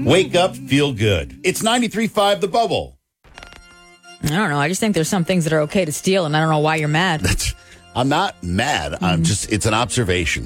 Wake up, feel good. It's 93.5 The Bubble. I don't know. I just think there's some things that are okay to steal, and I don't know why you're mad. I'm not mad. I'm just, it's an observation.